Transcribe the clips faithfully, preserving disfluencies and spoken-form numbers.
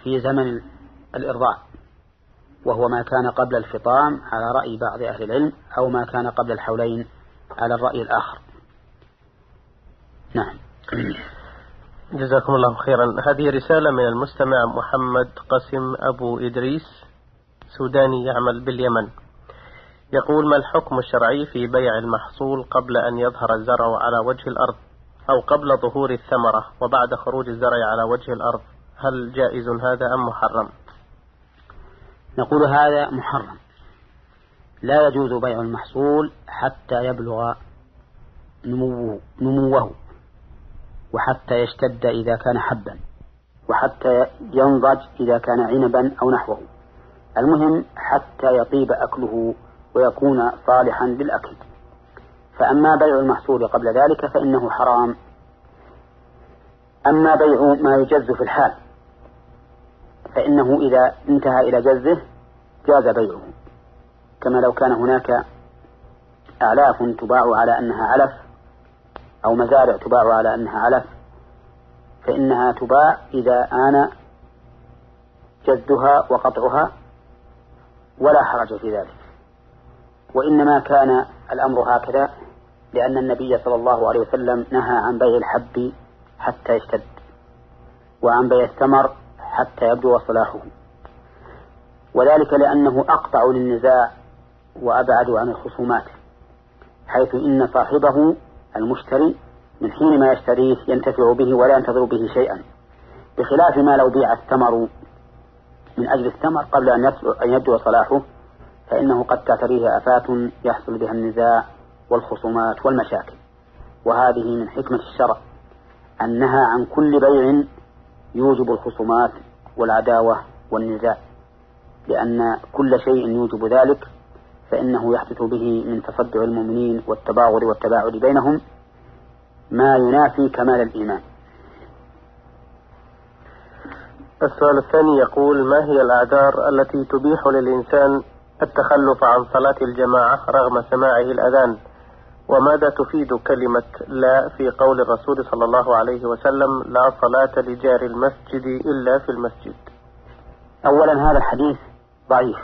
في زمن الإرضاع، وهو ما كان قبل الفطام على رأي بعض أهل العلم، أو ما كان قبل الحولين على الرأي الآخر. نعم. جزاكم الله خيرا. هذه رسالة من المستمع محمد قسم أبو إدريس، سوداني يعمل باليمن، يقول: ما الحكم الشرعي في بيع المحصول قبل أن يظهر الزرع على وجه الأرض، أو قبل ظهور الثمرة وبعد خروج الزرع على وجه الأرض؟ هل جائز هذا أم محرم؟ نقول هذا محرم. لا يجوز بيع المحصول حتى يبلغ نموه, نموه وحتى يشتد إذا كان حبا، وحتى ينضج إذا كان عنبا أو نحوه. المهم حتى يطيب أكله ويكون صالحا للأكل. فأما بيع المحصول قبل ذلك فإنه حرام. أما بيع ما يجز في الحال فإنه إذا انتهى إلى جزه جاز بيعه، كما لو كان هناك أعلاف تباع على أنها علف، أو مزارع تباع على أنها علف، فإنها تباع إذا آن جزها وقطعها، ولا حرج في ذلك. وإنما كان الأمر هكذا لأن النبي صلى الله عليه وسلم نهى عن بيع الحب حتى يشتد، وعن بيع الثمر حتى يبدو صلاحه، وذلك لأنه أقطع للنزاع وأبعد عن الخصومات، حيث إن صاحبه المشتري من حين ما يشتريه ينتفع به ولا ينتظر به شيئا، بخلاف ما لو بيع الثمر من أجل الثمر قبل أن يبدو صلاحه، فإنه قد تعتريه آفات يحصل بها النزاع والخصومات والمشاكل. وهذه من حكمة الشرع أنها عن كل بيع يوجب الخصومات والعداوة والنزاع، لأن كل شيء يوجب ذلك فإنه يحدث به من تصدع المؤمنين والتباغض والتباعد بينهم ما ينافي كمال الإيمان. السؤال الثاني يقول: ما هي الأعذار التي تبيح للإنسان التخلف عن صلاة الجماعة رغم سماعه الأذان؟ وماذا تفيد كلمة لا في قول الرسول صلى الله عليه وسلم: لا صلاة لجار المسجد إلا في المسجد؟ أولا هذا الحديث ضعيف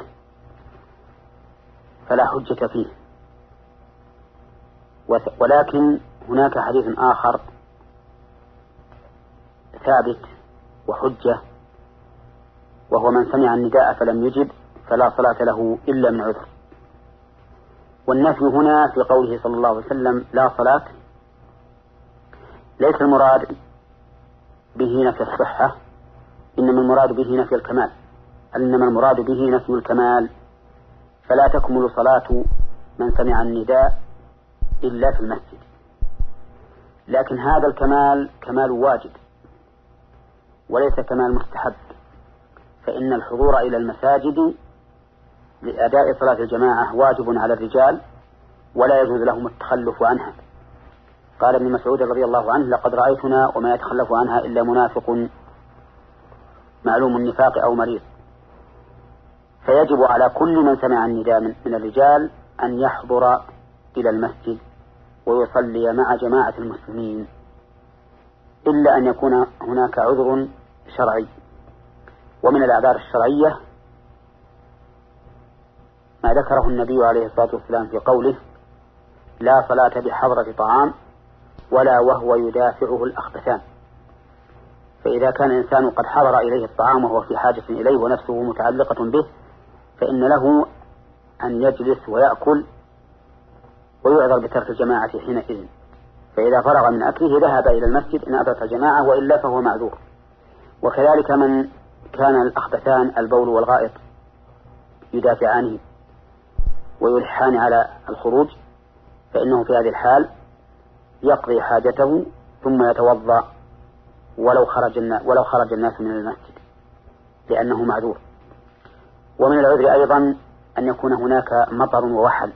فلا حجة فيه، ولكن هناك حديث آخر ثابت وحجة، وهو: من سمع النداء فلم يجب فلا صلاة له إلا من عذر. والنفي هنا في قوله صلى الله عليه وسلم لا صلاة ليس المراد به نفي الصحة، إنما المراد به نفي الكمال، إنما المراد به نفي الكمال، فلا تكمل صلاة من سمع النداء إلا في المسجد. لكن هذا الكمال كمال واجب وليس كمال مستحب، فإن الحضور إلى المساجد لأداء صلاة الجماعة واجب على الرجال ولا يجوز لهم التخلف عنها. قال ابن مسعود رضي الله عنه: لقد رأيتنا وما يتخلف عنها إلا منافق معلوم النفاق أو مريض. فيجب على كل من سمع النداء من الرجال أن يحضر إلى المسجد ويصلي مع جماعة المسلمين، إلا أن يكون هناك عذر شرعي. ومن الأعذار الشرعية ما ذكره النبي عليه الصلاة والسلام في قوله: لا صلاة بحضرة طعام ولا وهو يدافعه الأخبثان. فإذا كان الإنسان قد حضر إليه الطعام وهو في حاجة إليه ونفسه متعلقة به، فإن له أن يجلس ويأكل ويعذر بترك الجماعة حينئذ. فإذا فرغ من أكله ذهب إلى المسجد إن أدرك الجماعة، وإلا فهو معذور. وكذلك من كان الأخبثان البول والغائط يدافعانه ويلحان على الخروج، فإنه في هذه الحال يقضي حاجته ثم يتوضأ ولو خرج ولو خرج الناس من المسجد لأنه معذور. ومن العذر أيضا أن يكون هناك مطر ووحل،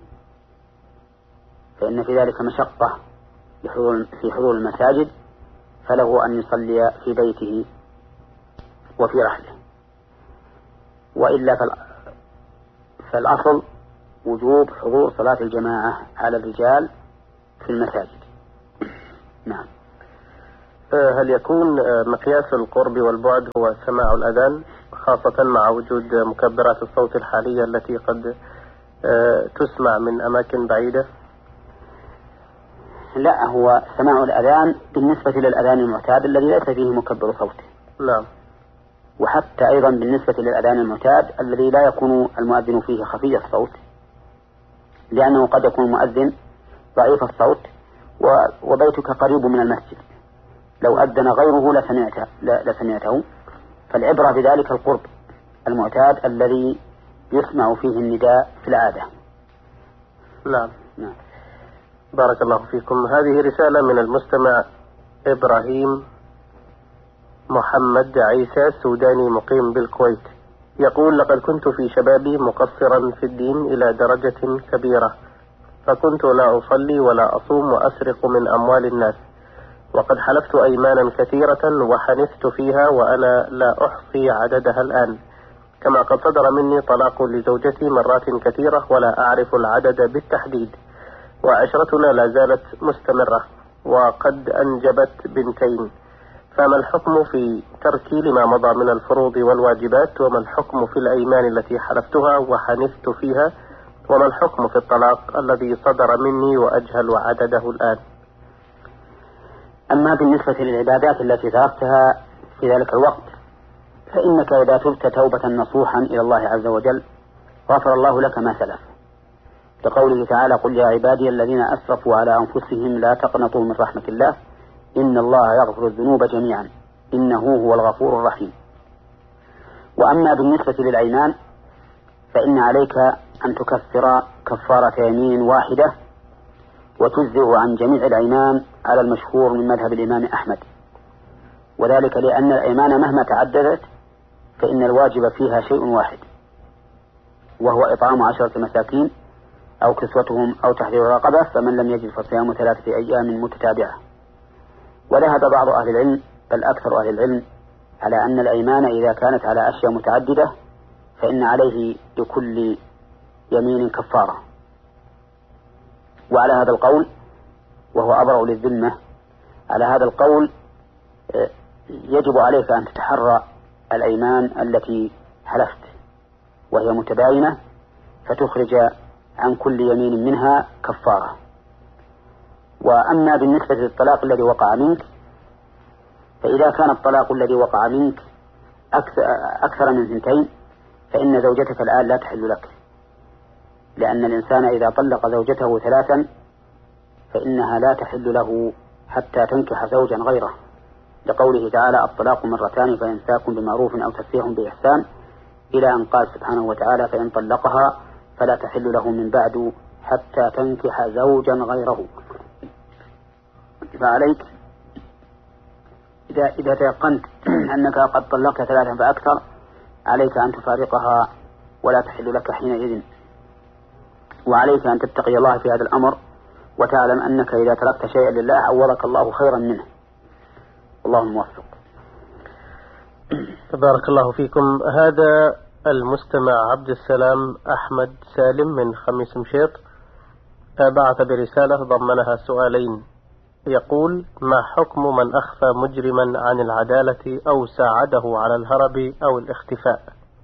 فإن في ذلك مشقة في حضور المساجد، فله أن يصلي في بيته وفي رحله. وإلا فالأصل وجوب حضور صلاة الجماعة على الرجال في المساجد. نعم. هل يكون مقياس القرب والبعد هو سماع الأذان، خاصة مع وجود مكبرات الصوت الحالية التي قد تسمع من أماكن بعيدة؟ لا، هو سماع الأذان بالنسبة للأذان المعتاد الذي ليس فيه مكبر صوت. نعم. وحتى أيضا بالنسبة للأذان المعتاد الذي لا يكون المؤذن فيه خفي الصوت، لأنه قد يكون المؤذن ضعيف الصوت وبيتك قريب من المسجد، لو أذن غيره لسمعته, لسمعته. فالعبرة بذلك القرب المعتاد الذي يسمع فيه النداء في العادة. نعم. نعم. بارك الله فيكم. هذه رسالة من المستمع إبراهيم محمد عيسى السوداني مقيم بالكويت، يقول: لقد كنت في شبابي مقصرا في الدين إلى درجة كبيرة، فكنت لا أصلي ولا أصوم وأسرق من أموال الناس، وقد حلفت أيمانا كثيرة وحنثت فيها وأنا لا أحصي عددها الآن، كما قد صدر مني طلاق لزوجتي مرات كثيرة ولا أعرف العدد بالتحديد، وعشرتنا لا زالت مستمرة وقد أنجبت بنتين، فما الحكم في تركي لما مضى من الفروض والواجبات؟ وما الحكم في الأيمان التي حلفتها وحنثت فيها؟ وما الحكم في الطلاق الذي صدر مني وأجهل عدده الآن؟ أما بالنسبة للعبادات التي تركتها في ذلك الوقت، فإنك إذا تبت توبة نصوحا إلى الله عز وجل غفر الله لك ما سلف، لقوله تعالى: قل يا عبادي الذين أسرفوا على أنفسهم لا تقنطوا من رحمة الله إن الله يغفر الذنوب جميعا إنه هو الغفور الرحيم. وأما بالنسبة للأيمان فإن عليك أن تكفر كفارة يمين واحدة وتجزئ عن جميع الأيمان على المشهور من مذهب الإمام أحمد، وذلك لأن الأيمان مهما تعددت فإن الواجب فيها شيء واحد، وهو إطعام عشرة مساكين أو كسوتهم أو تحرير رقبة، فمن لم يجد فصيام ثلاثة أيام متتابعة. وذهب بعض أهل العلم بل أكثر أهل العلم على أن الأيمان إذا كانت على أشياء متعددة فإن عليه لكل يمين كفارة. وعلى هذا القول، وهو أبرأ للذمة، على هذا القول يجب عليك أن تتحرى الأيمان التي حلفت وهي متباينة فتخرج عن كل يمين منها كفارة. وأما بالنسبة للطلاق الذي وقع منك، فإذا كان الطلاق الذي وقع منك أكثر من ثنتين فإن زوجتك الآن لا تحل لك، لأن الإنسان إذا طلق زوجته ثلاثا فإنها لا تحل له حتى تنكح زوجا غيره، لقوله تعالى: الطلاق مرتان فإمساك بمعروف أو تسريح بإحسان، إلى أن قال سبحانه وتعالى: فإن طلقها فلا تحل له من بعد حتى تنكح زوجا غيره. فعليك إذا, إذا تيقنت أنك قد طلقت ثلاثا فأكثر عليك أن تفارقها ولا تحل لك حينئذ، وعليك أن تتقي الله في هذا الأمر وتعلم أنك إذا تركت شيئا لله عوضك الله خيرا منه. اللهم موفق. بارك الله فيكم. هذا المستمع عبد السلام أحمد سالم من خميس مشيط بعث برسالة ضمنها سؤالين، يقول: ما حكم من أخفى مجرما عن العدالة أو ساعده على الهرب أو الاختفاء؟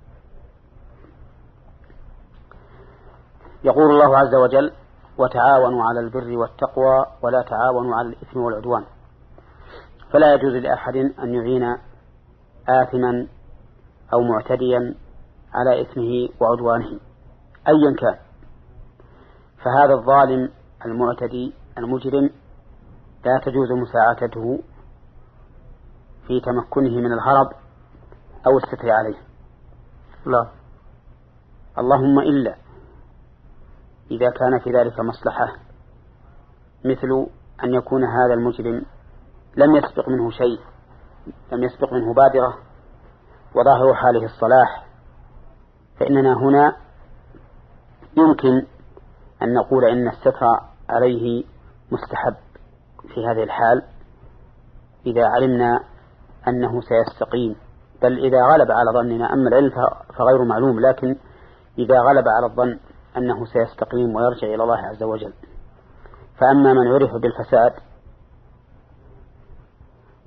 يقول الله عز وجل: وتعاونوا على البر والتقوى ولا تعاونوا على الإثم والعدوان. فلا يجوز لأحد أن يعين آثما أو معتديا على إثمه وعدوانه أيا كان، فهذا الظالم المعتدي المجرم لا تجوز مساعدته في تمكنه من الهرب أو الستر عليه. لا. اللهم إلا إذا كان في ذلك مصلحة، مثل أن يكون هذا المجرم لم يسبق منه شيء، لم يسبق منه بادرة وظاهر حاله الصلاح، فإننا هنا يمكن أن نقول إن الستر عليه مستحب في هذه الحال إذا علمنا أنه سيستقيم، بل إذا غلب على ظننا. أما العلم فغير معلوم، لكن إذا غلب على الظن أنه سيستقيم ويرجع إلى الله عز وجل. فأما من عرف بالفساد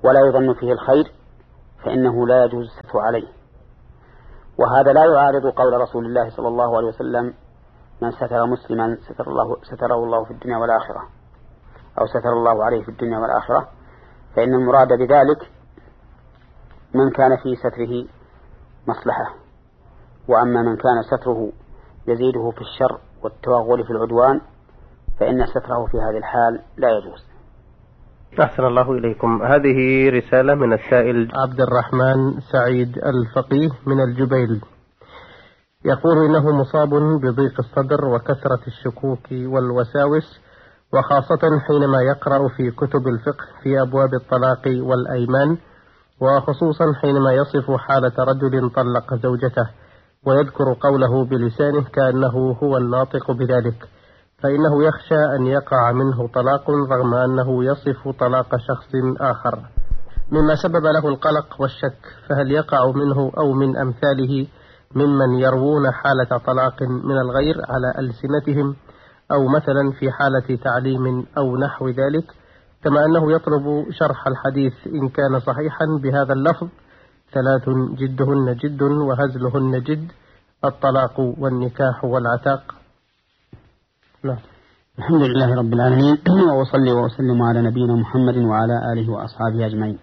ولا يظن فيه الخير فإنه لا يجوز الستر عليه. وهذا لا يعارض قول رسول الله صلى الله عليه وسلم: من ستر مسلما ستر الله ستره الله في الدنيا والآخرة، أو ستر الله عليه في الدنيا والآخرة. فإن المراد بذلك من كان في ستره مصلحة، وأما من كان ستره يزيده في الشر والتوغل في العدوان فإن ستره في هذه الحال لا يجوز. أحسن الله إليكم. هذه رسالة من السائل عبد الرحمن سعيد الفقيه من الجبيل، يقول إنه مصاب بضيق الصدر وكثرة الشكوك والوساوس، وخاصة حينما يقرأ في كتب الفقه في أبواب الطلاق والأيمان، وخصوصا حينما يصف حالة رجل طلق زوجته ويذكر قوله بلسانه كأنه هو الناطق بذلك، فإنه يخشى أن يقع منه طلاق رغم أنه يصف طلاق شخص آخر، مما سبب له القلق والشك. فهل يقع منه أو من أمثاله ممن يروون حالة طلاق من الغير على ألسنتهم، أو مثلا في حالة تعليم أو نحو ذلك؟ كما أنه يطلب شرح الحديث إن كان صحيحا بهذا اللفظ: ثلاث جدهن جد وهزلهن جد، الطلاق والنكاح والعتاق. لا. الحمد لله رب العالمين، وأصلي وأسلم على نبينا محمد وعلى آله وأصحابه أجمعين.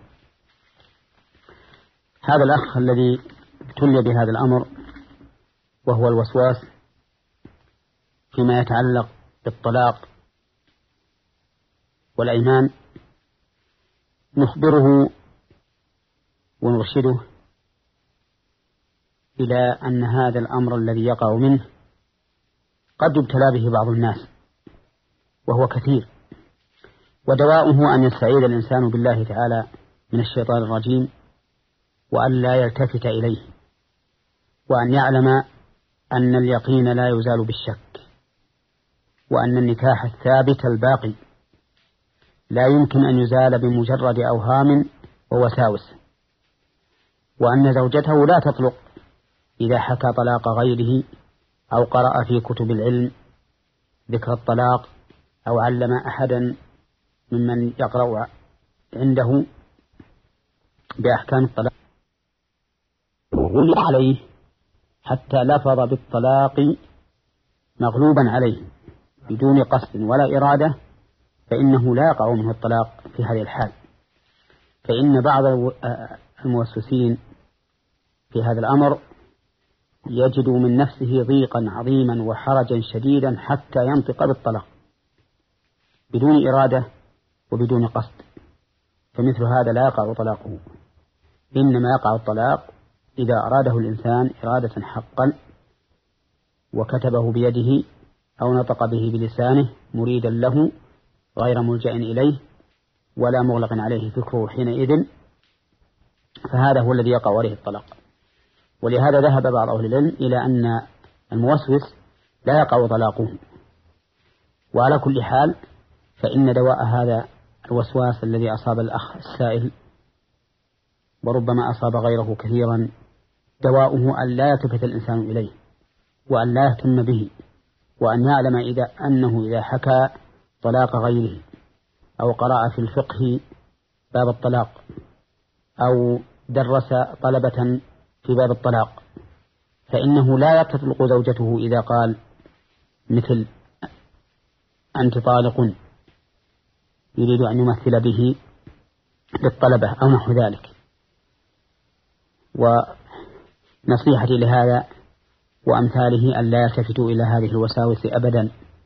هذا الأخ الذي ابتلي بهذا الأمر وهو الوسواس فيما يتعلق بالطلاق والأيمان، نخبره ونرشده إلى أن هذا الأمر الذي يقع منه قد يبتلى به بعض الناس وهو كثير، ودواؤه أن يستعيذ الإنسان بالله تعالى من الشيطان الرجيم، وأن لا يلتفت إليه، وأن يعلم أن اليقين لا يزال بالشك، وأن النكاح الثابت الباقي لا يمكن أن يزال بمجرد أوهام ووساوس، وأن زوجته لا تطلق إذا حكى طلاق غيره أو قرأ في كتب العلم ذكر الطلاق أو علم أحدا ممن يقرأ عنده بأحكام الطلاق وغلب عليه حتى لفظ بالطلاق مغلوبا عليه بدون قصد ولا إرادة، فإنه لا يقع منه الطلاق في هذه الحال. فإن بعض الموسوسين في هذا الأمر يجد من نفسه ضيقا عظيما وحرجا شديدا حتى ينطق بالطلاق بدون إرادة وبدون قصد، فمثل هذا لا يقع طلاقه. إنما يقع الطلاق إذا أراده الإنسان إرادة حقا وكتبه بيده أو نطق به بلسانه مريدا له غير ملجأ إليه ولا مغلق عليه فكره حينئذ، فهذا هو الذي يقع عليه الطلاق. ولهذا ذهب بعض أهل العلم إلى أن الموسوس لا يقع طلاقه. وعلى كل حال فإن دواء هذا الوسواس الذي أصاب الأخ السائل وربما أصاب غيره كثيرا دواؤه أن لا يلتفت الإنسان إليه وأن لا يهتم به، وأن يعلم إذا أنه إذا حكى طلاق غيره أو قرأ في الفقه باب الطلاق أو درس طلبة في باب الطلاق فإنه لا تطلق زوجته إذا قال مثل أنت طالق يريد أن يمثل به للطلبة أو نحو ذلك. ونصيحتي لهذا وأمثاله أن لا يلتفتوا إلى هذه الوساوس أبدا.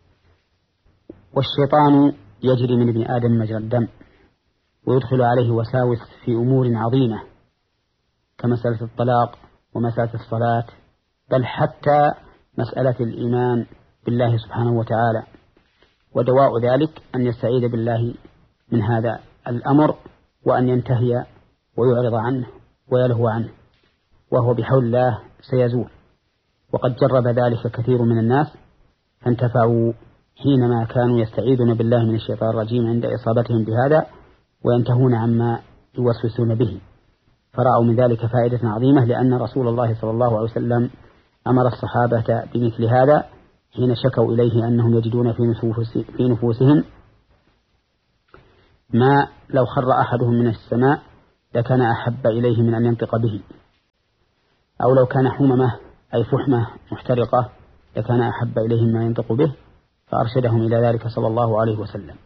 والشيطان يجري من ابن آدم مجرى الدم ويدخل عليه وساوس في أمور عظيمة كمسألة الطلاق ومسألة الصلاة، بل حتى مسألة الإيمان بالله سبحانه وتعالى. ودواء ذلك أن يستعيذ بالله من هذا الأمر وأن ينتهي ويعرض عنه ويلهو عنه، وهو بحول الله سيزول. وقد جرب ذلك كثير من الناس فانتفعوا حينما كانوا يستعيذون بالله من الشيطان الرجيم عند إصابتهم بهذا وينتهون عما يوسوسون به، فرأوا من ذلك فائدة عظيمة، لأن رسول الله صلى الله عليه وسلم أمر الصحابة بمثل هذا حين شكوا إليه أنهم يجدون في نفوسهم ما لو خر أحدهم من السماء لكان أحب إليه من أن ينطق به، أو لو كان حممة أي فحمة محترقة لكان أحب إليهم ما ينطق به، فأرشدهم إلى ذلك صلى الله عليه وسلم.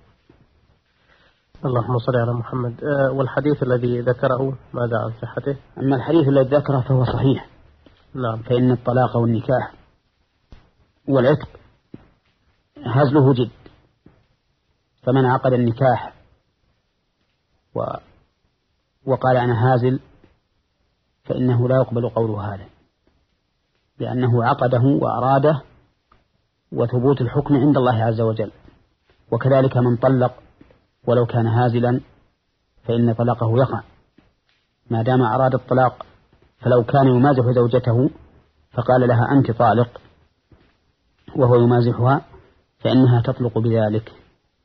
اللهم صل على محمد. أه والحديث الذي ذكره ماذا عن صحته؟ أما الحديث الذي ذكره فهو صحيح. نعم. فإن الطلاق والنكاح والعتق هزله جد، فمن عقد النكاح و... وقال أنا هازل فإنه لا يقبل قوله هذا، لأنه عقده وأراده، وثبوت الحكم عند الله عز وجل. وكذلك من طلق ولو كان هازلا فإن طلاقه يقع ما دام أراد الطلاق. فلو كان يمازح زوجته فقال لها أنت طالق وهو يمازحها فإنها تطلق بذلك.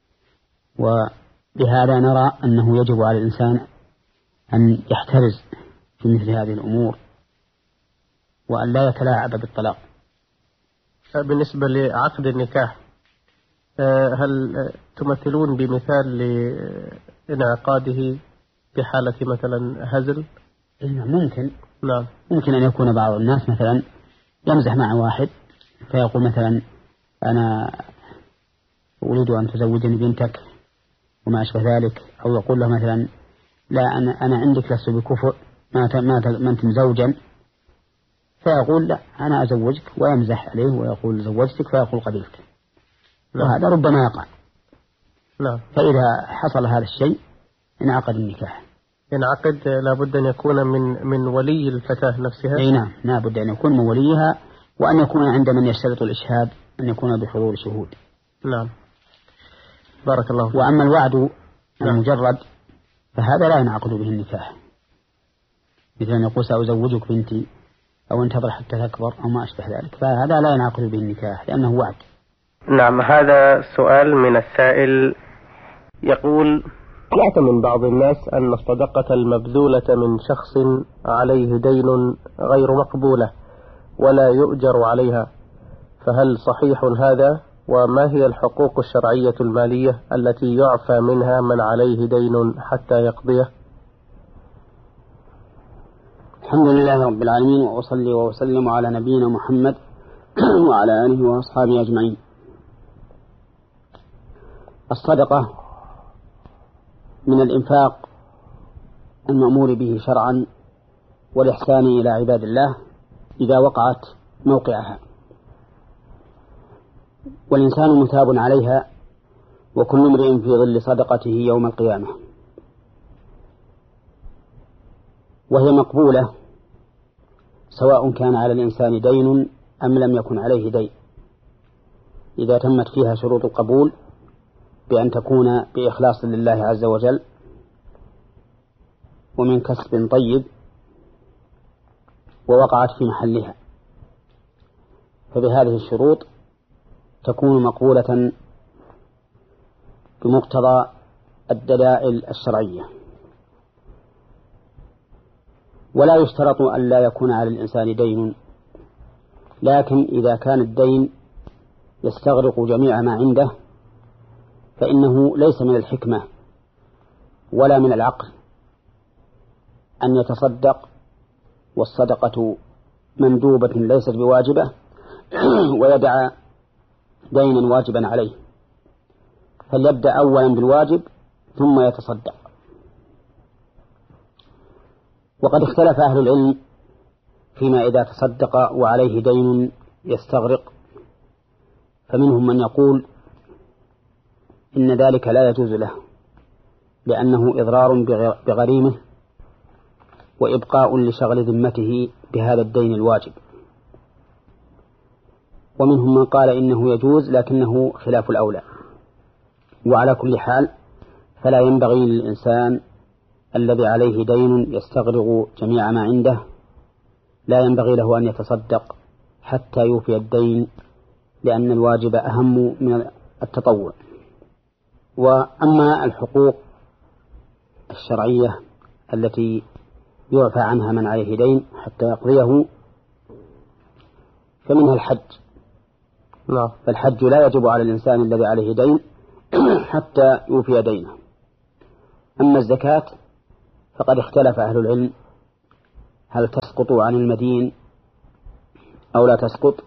وبهذا نرى أنه يجب على الإنسان أن يحترز في مثل هذه الأمور وأن لا يتلاعب بالطلاق. بالنسبة لعقد النكاح، هل تمثلون بمثال لانعقاده بحالة مثلا هزل؟ ممكن. نعم. ممكن أن يكون بعض الناس مثلا يمزح مع واحد فيقول مثلا أنا أريد أن تزوجني بنتك وما أشبه ذلك، أو يقول له مثلا لا أنا أنا عندك لست بكفء ما ما أنت مزوجا، فيقول لا أنا أزوجك ويمزح عليه ويقول زوجتك فيقول قبلت. نعم. وهذا ربما يقع. نعم. فإذا حصل هذا الشيء انعقد النكاح. ينعقد لابد أن يكون من من ولي الفتاة نفسها. أي نعم، لابد أن يكون من وليها، وأن يكون عند من يشترط الإشهاد أن يكون بحضور شهود. نعم. بارك الله فيك. وأما الوعد نعم. المجرد فهذا لا ينعقد به النكاح، مثل أن يقول سأزوجك بنتي أو انتظر حتى تكبر أو ما أشبه ذلك، فهذا لا ينعقد به النكاح لأنه وعد. نعم. هذا سؤال من السائل يقول: سمعت من بعض الناس أن الصدقة المبذولة من شخص عليه دين غير مقبولة ولا يؤجر عليها، فهل صحيح هذا؟ وما هي الحقوق الشرعية المالية التي يعفى منها من عليه دين حتى يقضيه؟ الحمد لله رب العالمين، وأصلي وأسلم على نبينا محمد وعلى آله وأصحابه أجمعين. الصدقة من الإنفاق المأمور به شرعا والإحسان إلى عباد الله إذا وقعت موقعها، والإنسان مثاب عليها، وكل امرئ في ظل صدقته يوم القيامة، وهي مقبولة سواء كان على الإنسان دين أم لم يكن عليه دين، إذا تمت فيها شروط القبول بأن تكون بإخلاص لله عز وجل ومن كسب طيب ووقعت في محلها، فبهذه الشروط تكون مقبولة بمقتضى الدلائل الشرعية. ولا يشترط أن لا يكون على الإنسان دين، لكن إذا كان الدين يستغرق جميع ما عنده فإنه ليس من الحكمة ولا من العقل أن يتصدق والصدقة مندوبة ليست بواجبة ويدع دينا واجبا عليه، فليبدأ أولا بالواجب ثم يتصدق. وقد اختلف أهل العلم فيما إذا تصدق وعليه دين يستغرق، فمنهم من يقول إن ذلك لا يجوز له لأنه إضرار بغريمه وإبقاء لشغل ذمته بهذا الدين الواجب، ومنهم من قال إنه يجوز لكنه خلاف الأولى. وعلى كل حال فلا ينبغي للإنسان الذي عليه دين يستغرق جميع ما عنده، لا ينبغي له أن يتصدق حتى يوفي الدين، لأن الواجب أهم من التطوع. وأما الحقوق الشرعية التي يعفى عنها من عليه دين حتى يقضيه فمنها الحج. لا. فالحج لا يجب على الإنسان الذي عليه دين حتى يوفي دينه، أما الزكاة فقد اختلف أهل العلم هل تسقط عن المدين أو لا تسقط.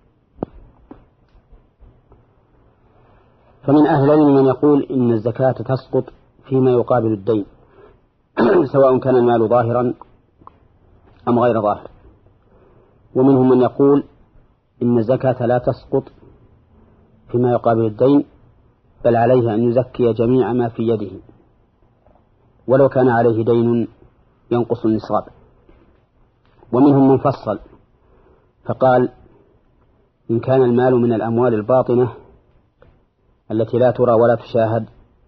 فمن أهل العلم من يقول إن الزكاة تسقط فيما يقابل الدين سواء كان المال ظاهرا أم غير ظاهر، ومنهم من يقول إن الزكاة لا تسقط فيما يقابل الدين، بل عليه أن يزكي جميع ما في يده ولو كان عليه دين ينقص النصاب. ومنهم من فصل فقال إن كان المال من الأموال الباطنة التي لا ترى ولا تشاهد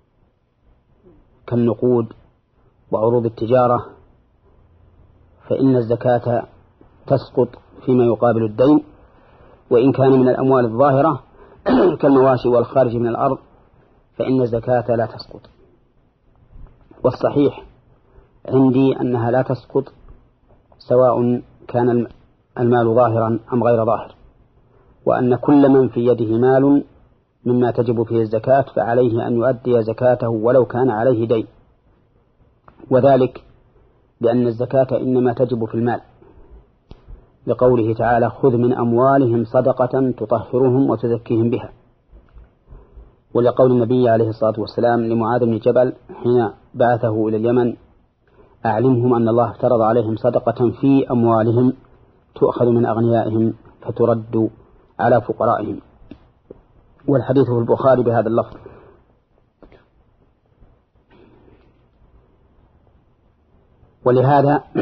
كالنقود وعروض التجارة فإن الزكاة تسقط فيما يقابل الدين، وإن كان من الأموال الظاهرة كالمواشي والخارج من الأرض فإن الزكاة لا تسقط. والصحيح عندي أنها لا تسقط سواء كان المال ظاهرا أم غير ظاهر، وأن كل من في يده مال مما تجب فيه الزكاة فعليه أن يؤدي زكاته ولو كان عليه دين، وذلك لأن الزكاة إنما تجب في المال، لقوله تعالى خذ من أموالهم صدقة تطهرهم وتزكيهم بها، ولقول النبي عليه الصلاة والسلام لمعاذ بن جبل حين بعثه إلى اليمن أعلمهم أن الله افترض عليهم صدقة في أموالهم تؤخذ من أغنيائهم فترد على فقرائهم. والحديث في البخاري بهذا اللفظ. ولهذا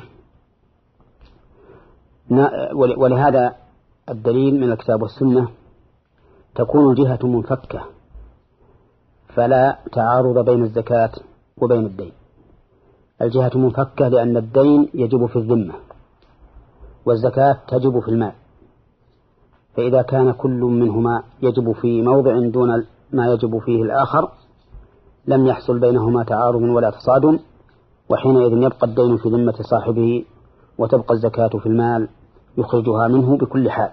ولهذا الدليل من الكتاب والسنة تكون الجهة منفكة فلا تعارض بين الزكاة وبين الدين. الجهة منفكة لأن الدين يجب في الذمة والزكاة تجب في المال، فإذا كان كل منهما يجب في موضع دون ما يجب فيه الآخر لم يحصل بينهما تعارض ولا تصادم، وحينئذ يبقى الدين في ذمة صاحبه وتبقى الزكاة في المال يخرجها منه بكل حال.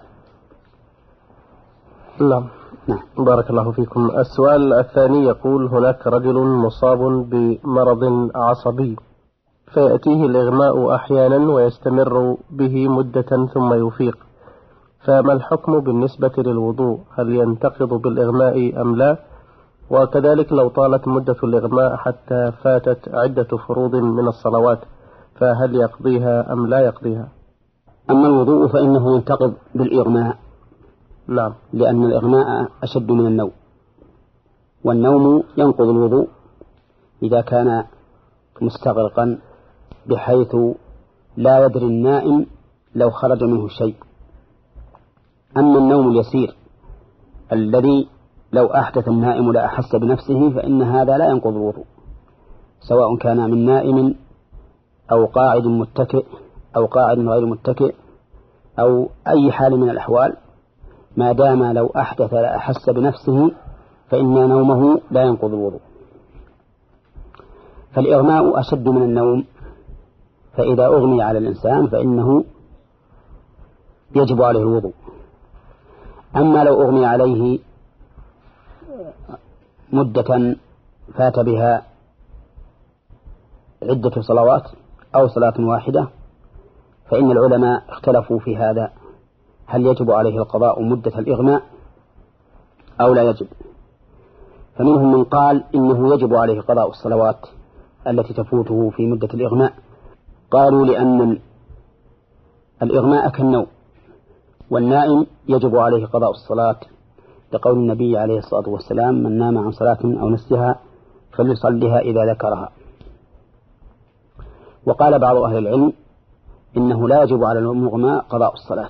نعم. نعم. بارك الله فيكم. السؤال الثاني يقول هناك رجل مصاب بمرض عصبي فيأتيه الإغماء أحيانا ويستمر به مدة ثم يفيق، فما الحكم بالنسبة للوضوء؟ هل ينتقض بالإغماء أم لا؟ وكذلك لو طالت مدة الإغماء حتى فاتت عدة فروض من الصلوات فهل يقضيها أم لا يقضيها؟ أما الوضوء فإنه ينتقض بالإغماء. نعم. لأن الإغماء أشد من النوم، والنوم ينقض الوضوء إذا كان مستغرقا بحيث لا يدري النائم لو خرج منه شيء. أما النوم اليسير الذي لو أحدث النائم لا أحس بنفسه فإن هذا لا ينقض الوضوء، سواء كان من نائم أو قاعد متكئ أو قاعد غير متكئ أو أي حال من الأحوال، ما دام لو أحدث لا أحس بنفسه فإن نومه لا ينقض الوضوء. فالإغماء أشد من النوم، فإذا أغمي على الإنسان فإنه يجب عليه الوضوء. أما لو أغمي عليه مدة فات بها عدة صلوات أو صلاة واحدة فإن العلماء اختلفوا في هذا، هل يجب عليه القضاء مدة الإغماء أو لا يجب؟ فمنهم من قال إنه يجب عليه قضاء الصلوات التي تفوته في مدة الإغماء، قالوا لأن الإغماء كالنوم، والنائم يجب عليه قضاء الصلاة لقول النبي عليه الصلاة والسلام من نام عن صلاة أو نسيها فليصليها إذا ذكرها. وقال بعض أهل العلم إنه لا يجب على المغمى قضاء الصلاة،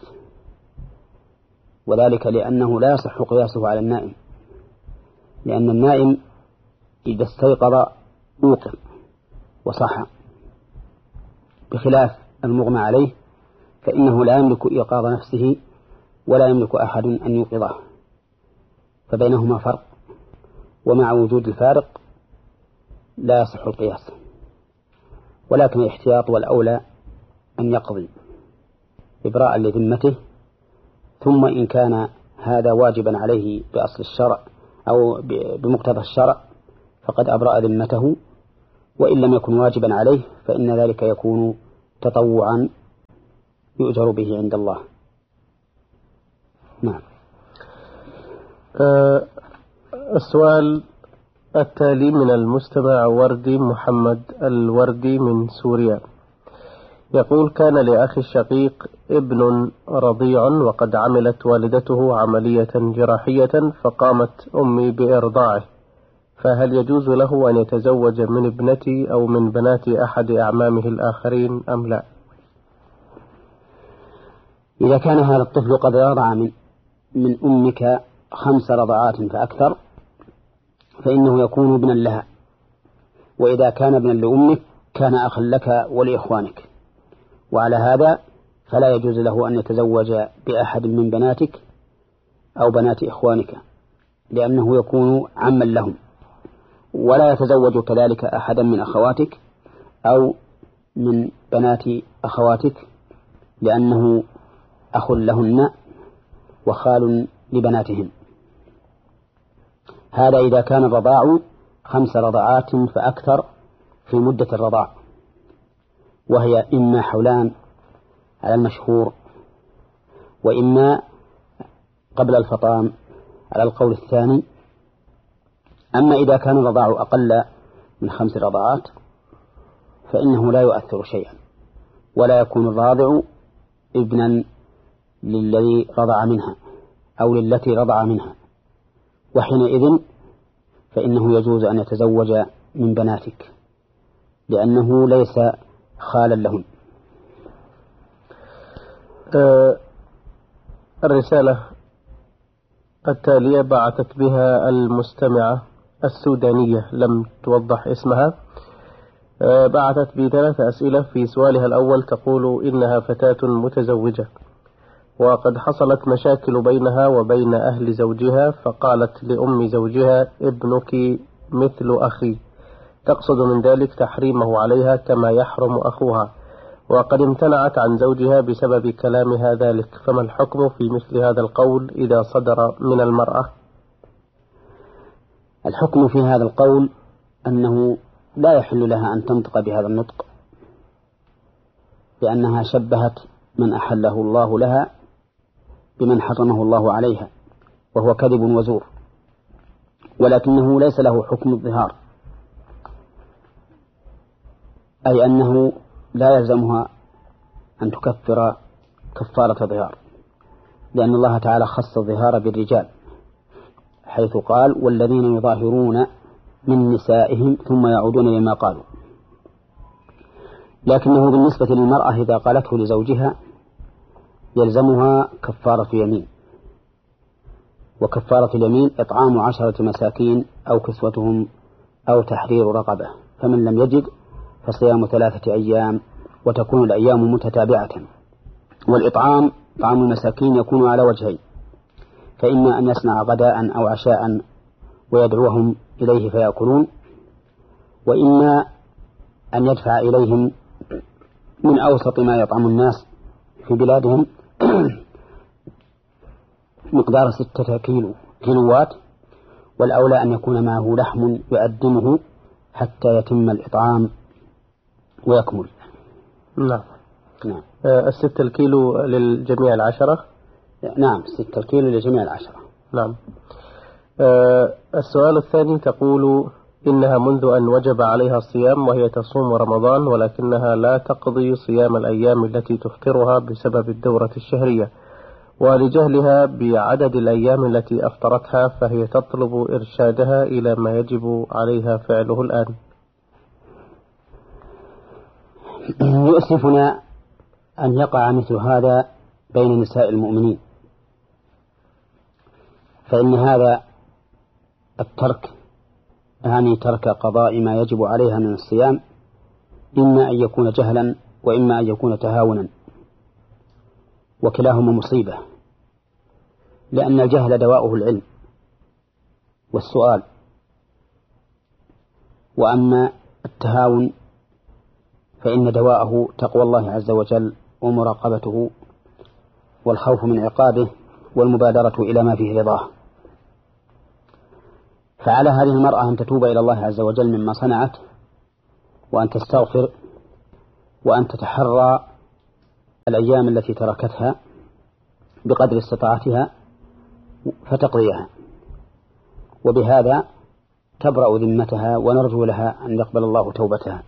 وذلك لأنه لا يصح قياسه على النائم، لأن النائم إذا استيقظ يوقظ وصح، بخلاف المغمى عليه فإنه لا يملك إيقاظ نفسه ولا يملك أحد أن يوقظه، فبينهما فرق، ومع وجود الفارق لا يصح القياس، ولكن الاحتياط والأولى أن يقضي إبراء لذمته، ثم إن كان هذا واجبا عليه بأصل الشرع أو بمقتضى الشرع فقد أبرأ ذمته وإن لم يكن واجبا عليه فإن ذلك يكون تطوعا يؤجر به عند الله. نعم. أه السؤال التالي من المستمع وردي محمد الوردي من سوريا، يقول: كان لأخي الشقيق ابن رضيع وقد عملت والدته عملية جراحية فقامت أمي بإرضاعه، فهل يجوز له أن يتزوج من ابنتي أو من بنات أحد أعمامه الآخرين أم لا؟ إذا كان هذا الطفل قد رضع من, من أمك خمس رضعات فأكثر فإنه يكون ابنا لها، وإذا كان ابنا لأمك كان أخا لك ولإخوانك، وعلى هذا فلا يجوز له أن يتزوج بأحد من بناتك أو بنات إخوانك لأنه يكون عما لهم، ولا يتزوج كذلك أحدا من أخواتك أو من بنات أخواتك لأنه أخ لهن وخال لبناتهم. هذا إذا كان الرضاع خمس رضعات فأكثر في مدة الرضاع، وهي إما حولان على المشهور وإما قبل الفطام على القول الثاني. أما إذا كان الرضاع أقل من خمس رضعات فإنه لا يؤثر شيئا، ولا يكون الراضع ابنا للذي رضع منها أو للتي رضع منها، وحينئذ فإنه يجوز أن يتزوج من بناتك لأنه ليس خالا لهم. أه الرسالة التالية بعثت بها المستمعة السودانية لم توضح اسمها، أه بعثت بثلاث أسئلة. في سؤالها الأول تقول إنها فتاة متزوجة وقد حصلت مشاكل بينها وبين أهل زوجها، فقالت لأم زوجها: ابنك مثل أخي، تقصد من ذلك تحريمه عليها كما يحرم أخوها، وقد امتنعت عن زوجها بسبب كلامها ذلك، فما الحكم في مثل هذا القول إذا صدر من المرأة؟ الحكم في هذا القول أنه لا يحل لها أن تنطق بهذا النطق، لأنها شبهت من أحله الله لها بمن حرمه الله عليها، وهو كذب وزور، ولكنه ليس له حكم الظهار، أي أنه لا يلزمها أن تكفر كفارة ظهار، لأن الله تعالى خص الظهار بالرجال حيث قال: والذين يظاهرون من نسائهم ثم يعودون لما قالوا. لكنه بالنسبة للمرأة إذا قالته لزوجها يلزمها كفارة يمين، وكفارة اليمين إطعام عشرة مساكين أو كسوتهم أو تحرير رقبة، فمن لم يجد فصيام ثلاثة أيام وتكون الأيام متتابعة. والإطعام طعام المساكين يكون على وجهين: فإما أن يصنع غداء أو عشاء ويدعوهم إليه فيأكلون، وإما أن يدفع إليهم من أوسط ما يطعم الناس في بلادهم مقدار ستة كيلو كيلوات، والأولى أن يكون معه لحم يقدمه حتى يتم الإطعام ويكمل. نعم. نعم. آه الستة الكيلو للجميع العشرة؟ نعم، ستة الكيلو للجميع العشرة. نعم. آه السؤال الثاني تقول إنها منذ أن وجب عليها الصيام وهي تصوم رمضان، ولكنها لا تقضي صيام الأيام التي تفطرها بسبب الدورة الشهرية، ولجهلها بعدد الأيام التي أفطرتها، فهي تطلب إرشادها إلى ما يجب عليها فعله الآن. يؤسفنا أن يقع مثل هذا بين نساء المؤمنين، فإن هذا الترك يعني ترك قضاء ما يجب عليها من الصيام إما أن يكون جهلا وإما أن يكون تهاونا، وكلاهما مصيبة، لأن الجهل دواؤه العلم والسؤال، وأما التهاون فإن دواءه تقوى الله عز وجل ومراقبته والخوف من عقابه والمبادرة إلى ما فيه رضاه. فعلى هذه المرأة أن تتوب إلى الله عز وجل مما صنعت وأن تستغفر وأن تتحرى الأيام التي تركتها بقدر استطاعتها فتقضيها، وبهذا تبرأ ذمتها ونرجو لها أن يقبل الله توبتها.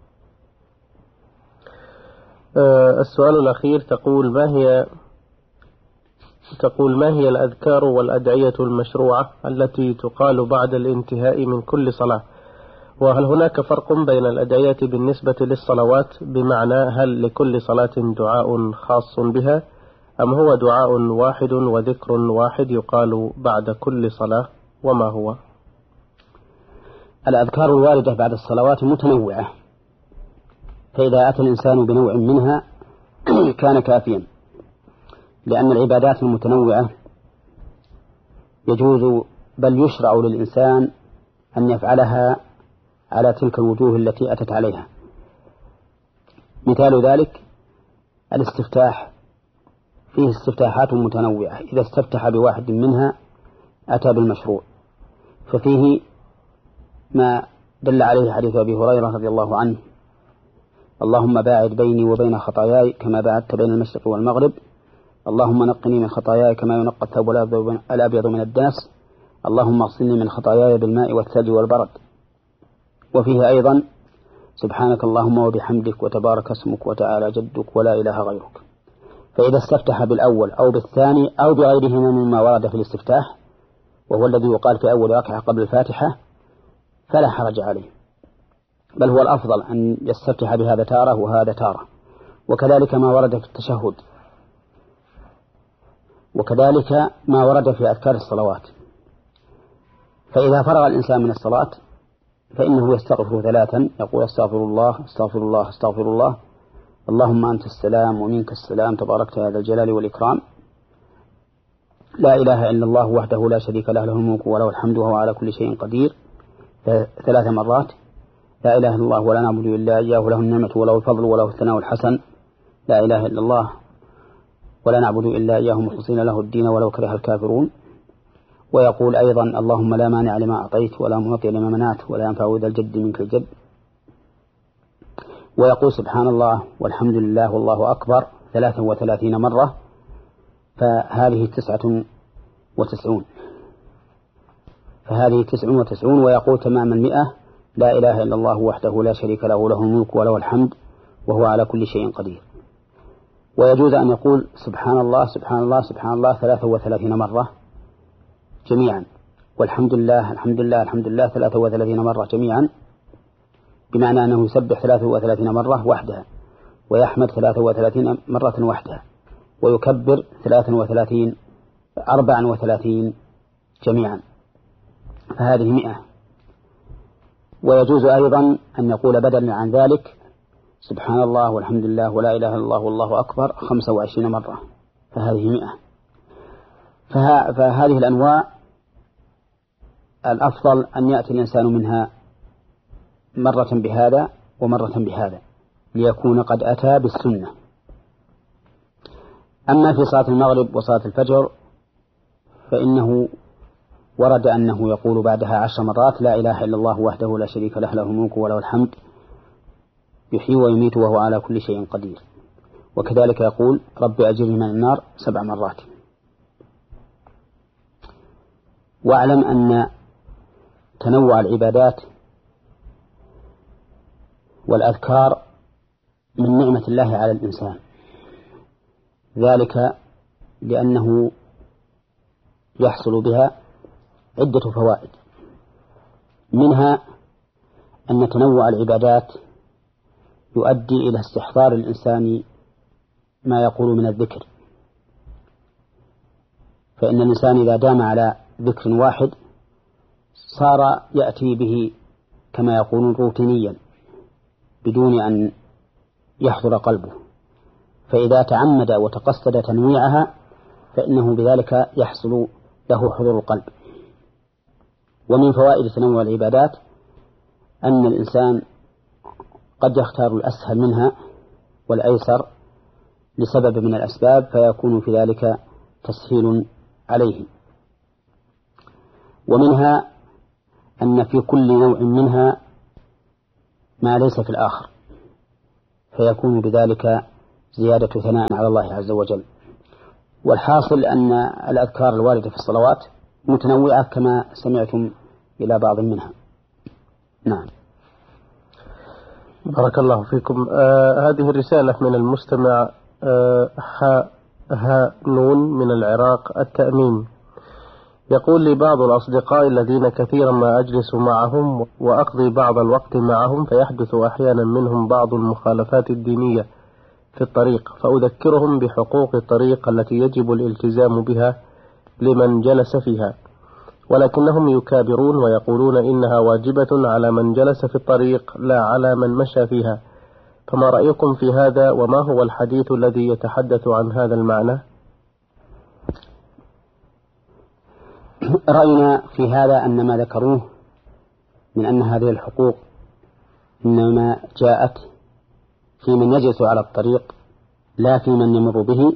السؤال الأخير تقول ما هي تقول ما هي الأذكار والأدعية المشروعة التي تقال بعد الانتهاء من كل صلاة؟ وهل هناك فرق بين الأدعية بالنسبة للصلوات، بمعنى هل لكل صلاة دعاء خاص بها أم هو دعاء واحد وذكر واحد يقال بعد كل صلاة، وما هو؟ الأذكار الواردة بعد الصلوات متنوعة، فإذا أتى الإنسان بنوع منها كان كافيا، لأن العبادات المتنوعة يجوز بل يشرع للإنسان أن يفعلها على تلك الوجوه التي أتت عليها. مثال ذلك الاستفتاح، فيه استفتاحات متنوعة، إذا استفتح بواحد منها أتى بالمشروع، ففيه ما دل عليه حديث أبي هريرة رضي الله عنه: اللهم باعد بيني وبين خطاياي كما باعدت بين المشرق والمغرب، اللهم نقني من خطاياي كما ينقى الثوب الأبيض من الدنس، اللهم اغسلني من خطاياي بالماء والثلج والبرد. وفيه أيضا: سبحانك اللهم وبحمدك وتبارك اسمك وتعالى جدك ولا إله غيرك. فإذا استفتح بالأول أو بالثاني أو بغيرهما مما ورد في الاستفتاح، وهو الذي يقال في أول ركعة قبل الفاتحة، فلا حرج عليه، بل هو الأفضل أن يستفتح بهذا تارة وهذا تارة. وكذلك ما ورد في التشهد، وكذلك ما ورد في أذكار الصلوات. فإذا فرغ الإنسان من الصلاة فإنه يستغفر ثلاثا، يقول: استغفر الله استغفر الله استغفر الله، اللهم أنت السلام ومنك السلام تباركت يا ذا الجلال والإكرام، لا إله إلا الله وحده لا شريك له، له الملك وله الحمد وهو على كل شيء قدير، ثلاث مرات. لا إله إلا الله ولا نعبد إلا إياه، له النعمة وله الفضل وله الثناء الحسن، لا إله إلا الله ولا نعبد إلا إياه مخلصين له الدين ولو كره الكافرون. ويقول أيضا: اللهم لا مانع لما أعطيت ولا معطي لما منعت ولا ينفع ذا الجد منك الجد. ويقول: سبحان الله والحمد لله والله أكبر ثلاثا وثلاثين مرة، فهذه تسعة وتسعون فهذه تسع وتسعون. ويقول تمام المئة: لا إله إلا الله وحده لا شريك له، له الملك وله الحمد وهو على كل شيء قدير. ويجوز أن يقول: سبحان الله سبحان الله سبحان الله ثلاثا وثلاثين مرة جميعا، والحمد لله الحمد لله الحمد لله ثلاثا وثلاثين مرة جميعا، بمعنى أنه يسبح ثلاثا وثلاثين مرة وحدها، ويحمد ثلاثا وثلاثين مرة وحدها، ويكبر ثلاثا وثلاثين أربعا وثلاثين جميعا، فهذه مئة. ويجوز أيضا أن يقول بدلا عن ذلك: سبحان الله والحمد لله ولا إله إلا الله والله أكبر خمسة وعشرين مرة، فهذه مئة. فها فهذه الأنواع الأفضل أن يأتي الإنسان منها مرة بهذا ومرة بهذا، ليكون قد أتى بالسنة. أما في صلاة المغرب وصلاة الفجر فإنه ورد أنه يقول بعدها عشر مرات: لا إله إلا الله وحده لا شريك له، له الملك وله الحمد يحيي ويميت وهو على كل شيء قدير. وكذلك يقول: رب أجرني من النار سبع مرات. واعلم أن تنوع العبادات والأذكار من نعمة الله على الإنسان، ذلك لأنه يحصل بها عدة فوائد، منها أن تنوع العبادات يؤدي إلى استحضار الإنسان ما يقول من الذكر، فإن الإنسان إذا دام على ذكر واحد صار يأتي به كما يقولون روتينيا بدون أن يحضر قلبه، فإذا تعمد وتقصد تنويعها فإنه بذلك يحصل له حضور القلب. ومن فوائد تنوع العبادات أن الإنسان قد يختار الأسهل منها والأيسر لسبب من الأسباب، فيكون في ذلك تسهيل عليه. ومنها أن في كل نوع منها ما ليس في الآخر، فيكون بذلك زيادة ثناء على الله عز وجل. والحاصل أن الأذكار الواردة في الصلوات متنوعة كما سمعتم إلى بعض منها. نعم. بارك الله فيكم. آه هذه الرسالة من المستمع آه ها ها نون من العراق التأمين، يقول لي: بعض الأصدقاء الذين كثيرا ما أجلس معهم وأقضي بعض الوقت معهم، فيحدث أحيانا منهم بعض المخالفات الدينية في الطريق، فأذكرهم بحقوق الطريق التي يجب الالتزام بها لمن جلس فيها، ولكنهم يكابرون ويقولون إنها واجبة على من جلس في الطريق لا على من مشى فيها، فما رأيكم في هذا، وما هو الحديث الذي يتحدث عن هذا المعنى؟ رأينا في هذا أن ما ذكروه من أن هذه الحقوق إنما جاءت في من يجلس على الطريق لا في من يمر به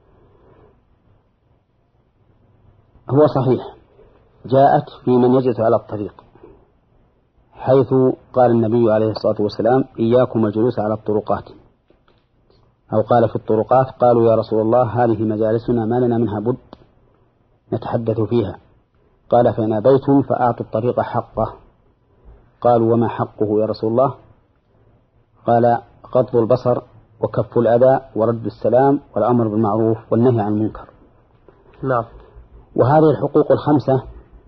هو صحيح، جاءت في من يجلس على الطريق، حيث قال النبي عليه الصلاة والسلام: إياكم الجلوس على الطرقات، أو قال في الطرقات. قالوا: يا رسول الله، هذه مجالسنا ما لنا منها بد نتحدث فيها. قال: فإن أبيتم فأعطوا الطريق حقه. قالوا: وما حقه يا رسول الله؟ قال: غض البصر وكف الأذى ورد السلام والأمر بالمعروف والنهي عن المنكر. نعم. وهذه الحقوق الخمسة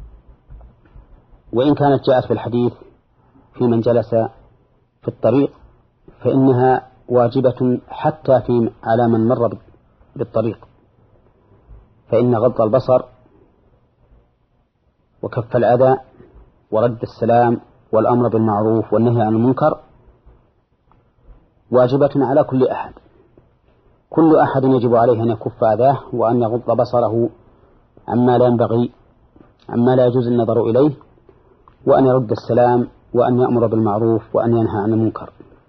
وإن كانت جاءت في الحديث في من جلس في الطريق فإنها واجبة حتى في على من مر بالطريق، فإن غض البصر وكف الأذى ورد السلام والأمر بالمعروف والنهي عن المنكر واجبة على كل أحد. كل أحد يجب عليه أن يكف أذاه وأن يغض بصره عما لا ينبغي عما لا يجوز النظر إليه، وأن يرد السلام، وأن يأمر بالمعروف، وأن ينهى عن المنكر.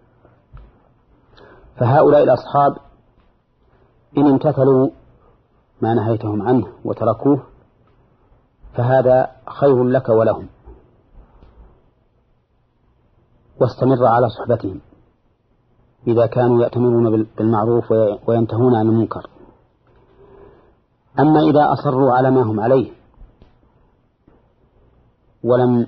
فهؤلاء الأصحاب إن امتثلوا ما نهيتهم عنه وتركوه فهذا خير لك ولهم، واستمر على صحبتهم إذا كانوا يأتمرون بالمعروف وينتهون عن المنكر. أما إذا أصروا على ما هم عليه ولم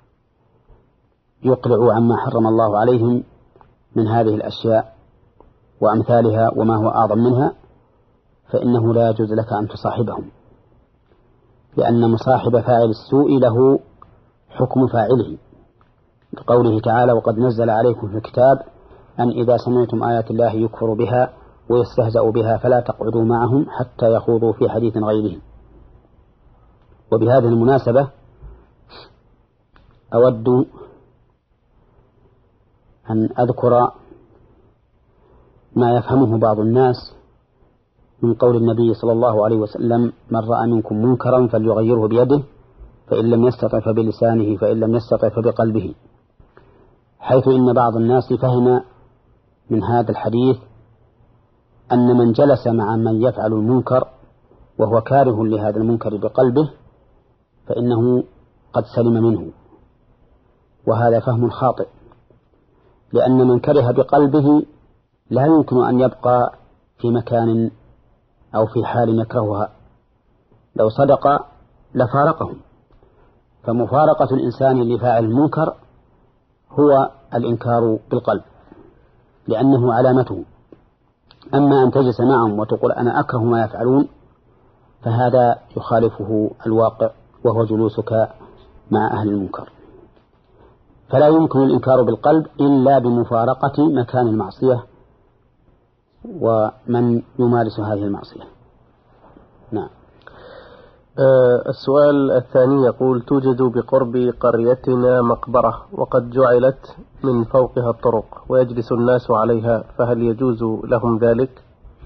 يقلعوا عما حرم الله عليهم من هذه الأشياء وأمثالها وما هو أعظم منها، فإنه لا يجوز لك أن تصاحبهم، لأن مصاحب فاعل السوء له حكم فاعله، لقوله تعالى: وقد نزل عليكم في الكتاب أن إذا سمعتم آيات الله يكفر بها ويستهزأ بها فلا تقعدوا معهم حتى يخوضوا في حديث غيره. وبهذه المناسبة أود أن أذكر ما يفهمه بعض الناس من قول النبي صلى الله عليه وسلم: من رأى منكم منكرا فليغيره بيده، فإن لم يستطع فبلسانه، فإن لم يستطع فبقلبه، حيث إن بعض الناس فهم من هذا الحديث أن من جلس مع من يفعل المنكر وهو كاره لهذا المنكر بقلبه فإنه قد سلم منه، وهذا فهم خاطئ، لأن من كره بقلبه لا يمكن أن يبقى في مكان أو في حال يكرهها، لو صدق لفارقهم. فمفارقة الإنسان لفاعل المنكر هو الإنكار بالقلب لأنه علامته. أما أن تجلس معهم وتقول أنا أكره ما يفعلون فهذا يخالفه الواقع، وهو جلوسك مع أهل المنكر. فلا يمكن الإنكار بالقلب إلا بمفارقة مكان المعصية ومن يمارس هذه المعصية. نعم. أه السؤال الثاني يقول: توجد بقرب قريتنا مقبرة وقد جعلت من فوقها الطرق ويجلس الناس عليها، فهل يجوز لهم ذلك؟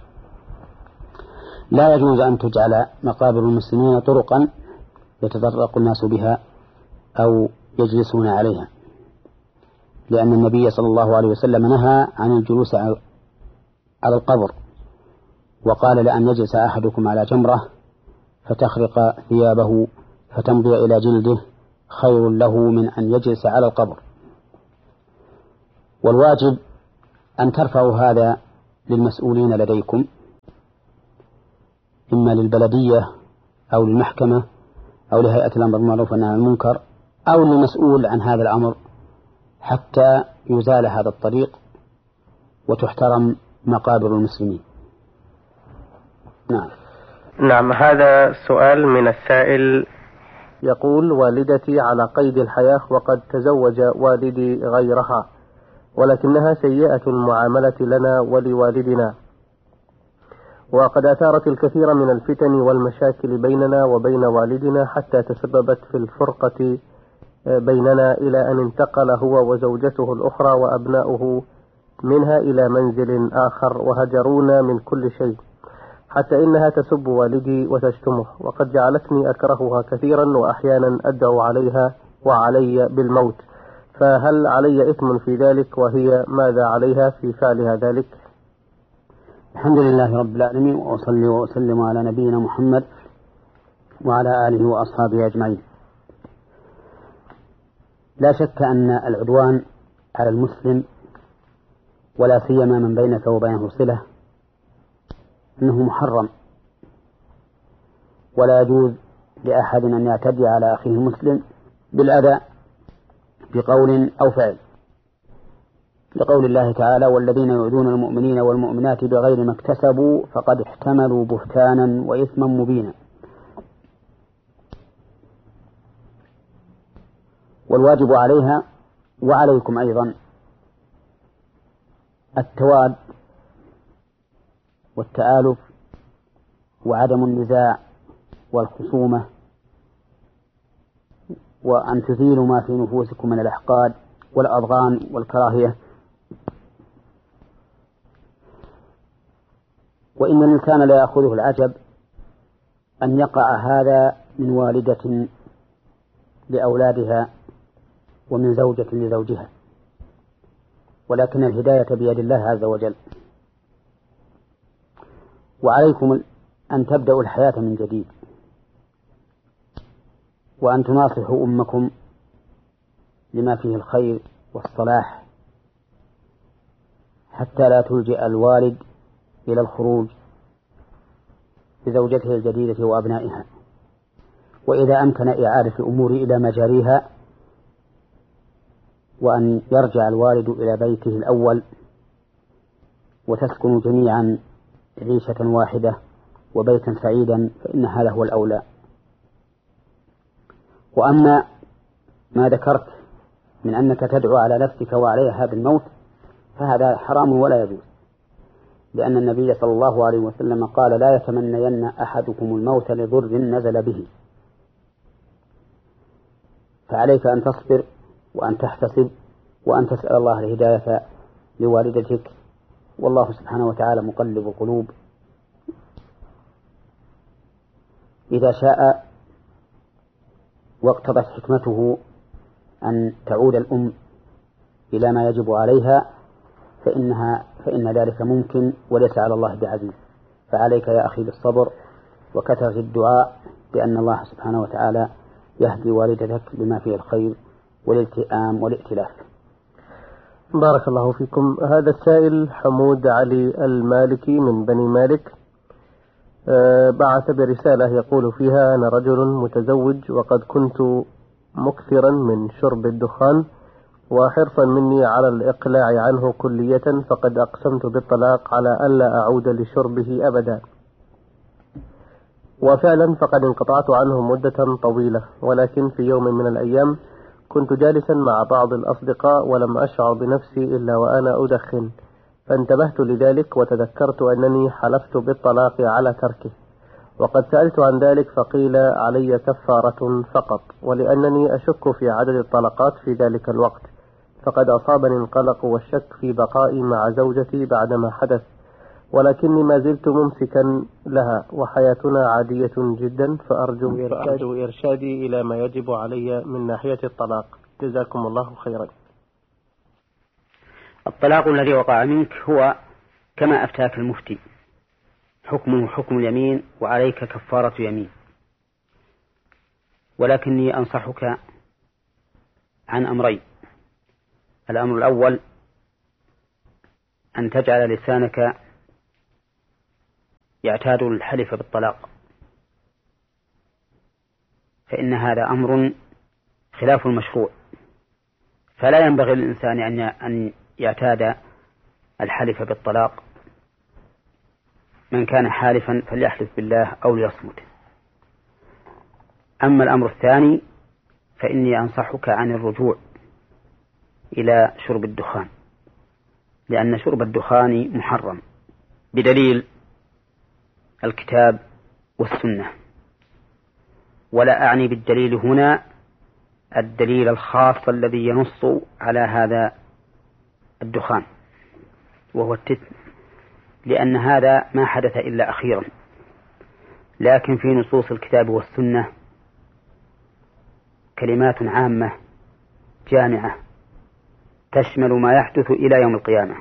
لا يجوز أن تجعل مقابر المسلمين طرقا يتطرق الناس بها أو يجلسون عليها، لأن النبي صلى الله عليه وسلم نهى عن الجلوس على القبر، وقال: لأن يجلس أحدكم على جمرة فتخرق ثيابه فتمضي إلى جلده خير له من أن يجلس على القبر. والواجب أن ترفعوا هذا للمسؤولين لديكم، إما للبلدية أو للمحكمة أو لهيئة الأمر بالمعروف والنهي عن المنكر أو للمسؤول عن هذا الأمر، حتى يزال هذا الطريق وتحترم مقابر المسلمين. نعم. نعم. هذا سؤال من السائل يقول: والدتي على قيد الحياة وقد تزوج والدي غيرها، ولكنها سيئة المعاملة لنا ولوالدنا، وقد أثارت الكثير من الفتن والمشاكل بيننا وبين والدنا حتى تسببت في الفرقة بيننا، إلى أن انتقل هو وزوجته الأخرى وأبناؤه منها إلى منزل آخر وهجرونا من كل شيء، حتى إنها تسب والدي وتشتمه، وقد جعلتني أكرهها كثيرا وأحيانا أدعو عليها وعلي بالموت، فهل علي إثم في ذلك؟ وهي ماذا عليها في فعلها ذلك؟ الحمد لله رب العالمين، وأصلي وأسلم على نبينا محمد وعلى آله وأصحابه أجمعين. لا شك أن العدوان على المسلم ولا سيما من بينك وبينه صلة أنه محرم، ولا يجوز لأحد أن يعتدي على أخيه المسلم بالأذى بقول أو فعل، لقول الله تعالى: والذين يؤذون المؤمنين والمؤمنات بغير ما اكتسبوا فقد احتملوا بهتانا وإثما مبينا. والواجب عليها وعليكم أيضا التواد والتآلف وعدم النزاع والخصومة، وأن تزيلوا ما في نفوسكم من الأحقاد والأضغان والكراهية. وإن الإنسان لا يأخذه العجب أن يقع هذا من والدة لأولادها ومن زوجة لزوجها، ولكن الهداية بيد الله عز وجل. وعليكم أن تبدأوا الحياة من جديد، وأن تناصحوا أمكم لما فيه الخير والصلاح، حتى لا تلجئ الوالد إلى الخروج بزوجته الجديدة وأبنائها. وإذا أمكن إعادة الأمور إلى مجاريها، وأن يرجع الوالد إلى بيته الأول وتسكنوا جميعا عيشة واحدة وبيتا سعيدا، فإن هذا هو الأولى. وأما ما ذكرت من أنك تدعو على نفسك وعليها بالموت فهذا حرام ولا يجوز، لأن النبي صلى الله عليه وسلم قال: لا يتمنين أحدكم الموت لضر نزل به. فعليك أن تصبر وأن تحتسب وأن تسأل الله الهداية لوالدتك، والله سبحانه وتعالى مقلب القلوب، إذا شاء واقتضت حكمته أن تعود الأم إلى ما يجب عليها فإنها فإن ذلك ممكن وليس على الله بعزيز. فعليك يا أخي بالصبر وكثرة الدعاء بأن الله سبحانه وتعالى يهدي والدتك بما فيه الخير والالتئام والائتلاف. بارك الله فيكم. هذا السائل حمود علي المالكي من بني مالك أه بعث برسالة يقول فيها: أنا رجل متزوج وقد كنت مكثرا من شرب الدخان، وحرصا مني على الإقلاع عنه كلية، فقد أقسمت بالطلاق على ألا أعود لشربه أبدا، وفعلا فقد انقطعت عنه مدة طويلة. ولكن في يوم من الأيام كنت جالسا مع بعض الأصدقاء ولم أشعر بنفسي إلا وأنا أدخن، فانتبهت لذلك وتذكرت أنني حلفت بالطلاق على تركه، وقد سألت عن ذلك فقيل علي كفارة فقط، ولأنني أشك في عدد الطلقات في ذلك الوقت فقد أصابني القلق والشك في بقائي مع زوجتي بعدما حدث، ولكني ما زلت ممسكا لها وحياتنا عادية جدا، فأرجو إرشادي, إرشادي إلى ما يجب علي من ناحية الطلاق. جزاكم الله خيرا. الطلاق الذي وقع منك هو كما أفتاك المفتي، حكمه حكم اليمين وعليك كفارة يمين، ولكني أنصحك عن أمرين. الأمر الأول أن تجعل لسانك يعتاد الحلف بالطلاق، فإن هذا أمر خلاف المشروع، فلا ينبغي للإنسان أن يعتاد الحلف بالطلاق. من كان حالفا فليحلف بالله أو ليصمت. أما الأمر الثاني فإني أنصحك عن الرجوع إلى شرب الدخان، لأن شرب الدخان محرم بدليل الكتاب والسنة، ولا أعني بالدليل هنا الدليل الخاص الذي ينص على هذا الدخان وهو التتم، لأن هذا ما حدث إلا أخيرا، لكن في نصوص الكتاب والسنة كلمات عامة جامعة تشمل ما يحدث إلى يوم القيامة.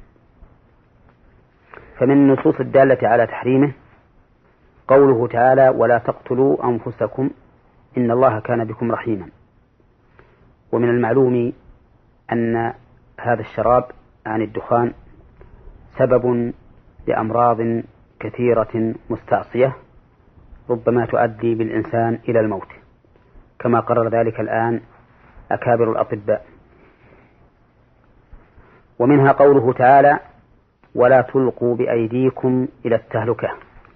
فمن النصوص الدالة على تحريمه قوله تعالى: ولا تقتلوا أنفسكم إن الله كان بكم رحيما. ومن المعلوم أن هذا الشراب عن الدخان سبب لأمراض كثيرة مستعصية ربما تؤدي بالإنسان إلى الموت، كما قرر ذلك الآن أكابر الأطباء. ومنها قوله تعالى: ولا تلقوا بأيديكم إلى التهلكة،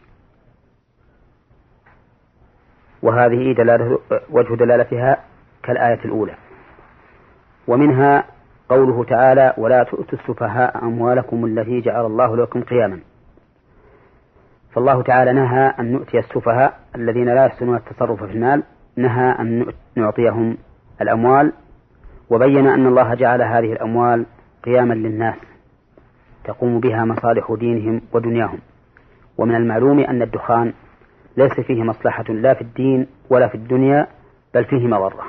وهذه دلالة وجه دلالتها كالآية الأولى. ومنها قوله تعالى: ولا تؤتوا السفهاء أموالكم التي جعل الله لكم قياما. فالله تعالى نهى أن نؤتي السفهاء الذين لا يحسنون التصرف في المال، نهى أن نعطيهم الأموال، وبين أن الله جعل هذه الأموال قياما للناس تقوم بها مصالح دينهم ودنياهم. ومن المعلوم أن الدخان ليس فيه مصلحة لا في الدين ولا في الدنيا، بل فيه مضرة.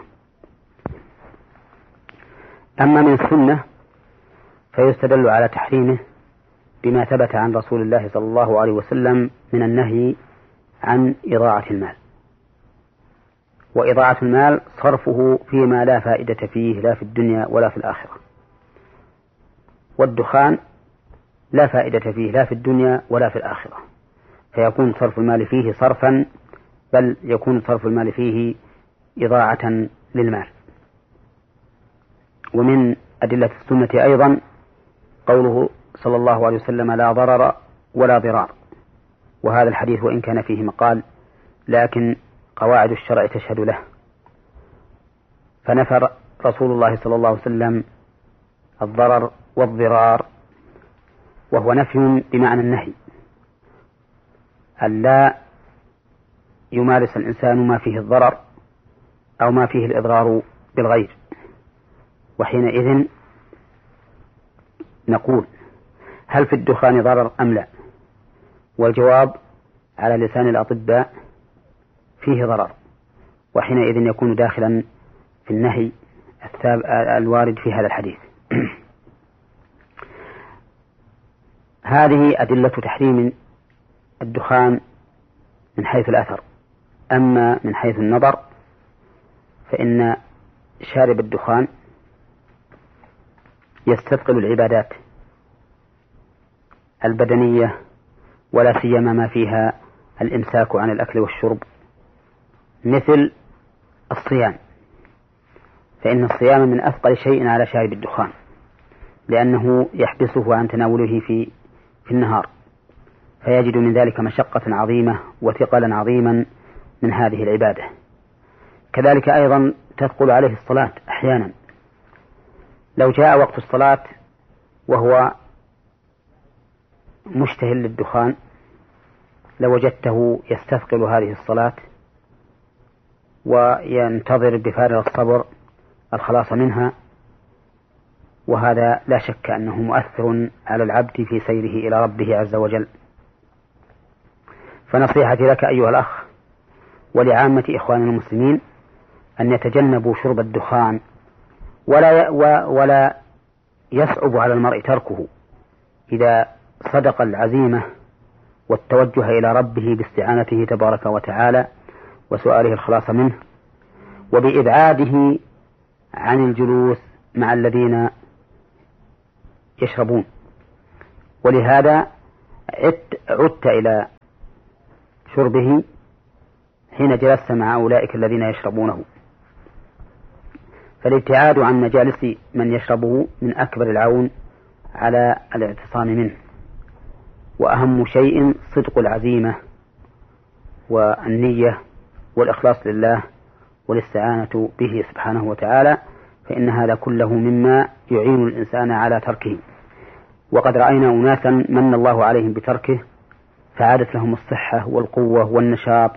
أما من السنة فيستدل على تحريمه بما ثبت عن رسول الله صلى الله عليه وسلم من النهي عن إضاعة المال. وإضاعة المال صرفه فيما لا فائدة فيه لا في الدنيا ولا في الآخرة، والدخان لا فائدة فيه لا في الدنيا ولا في الآخرة، فيكون صرف المال فيه صرفا، بل يكون صرف المال فيه إضاعة للمال. ومن أدلة السنة أيضا قوله صلى الله عليه وسلم: لا ضرر ولا ضرار. وهذا الحديث وإن كان فيه مقال لكن قواعد الشرع تشهد له. فنفى رسول الله صلى الله عليه وسلم الضرر والضرار، وهو نفي بمعنى النهي، أن لا يمارس الإنسان ما فيه الضرر أو ما فيه الإضرار بالغير. وحينئذ نقول: هل في الدخان ضرر أم لا؟ والجواب على لسان الأطباء: فيه ضرر، وحينئذ يكون داخلا في النهي الوارد في هذا الحديث. هذه أدلة تحريم الدخان من حيث الأثر. أما من حيث النظر فإن شارب الدخان يستثقل العبادات البدنية، ولا سيما ما فيها الإمساك عن الأكل والشرب، مثل الصيام، فإن الصيام من أثقل شيء على شارب الدخان، لأنه يحبسه عن تناوله في في النهار، فيجد من ذلك مشقة عظيمة وثقلا عظيما من هذه العبادة. كذلك أيضا تثقل عليه الصلاة أحيانا. لو جاء وقت الصلاة وهو مشتهل للدخان لوجدته يستثقل هذه الصلاة وينتظر بفارغ الصبر الخلاص منها، وهذا لا شك أنه مؤثر على العبد في سيره إلى ربه عز وجل. فنصيحتي لك أيها الأخ ولعامة إخوان المسلمين أن يتجنبوا شرب الدخان، ولا ولا يصعب على المرء تركه إذا صدق العزيمة والتوجه إلى ربه باستعانته تبارك وتعالى وسؤاله الخلاص منه، وبإبعاده عن الجلوس مع الذين يشربون، ولهذا عدت, عدت إلى شربه حين جلست مع أولئك الذين يشربونه. فالابتعاد عن مجالس من يشربه من أكبر العون على الاعتصام منه، وأهم شيء صدق العزيمة والنية والإخلاص لله والاستعانة به سبحانه وتعالى، فإن هذا كله مما يعين الإنسان على تركه. وقد رأينا أناسا من الله عليهم بتركه فعادت لهم الصحة والقوة والنشاط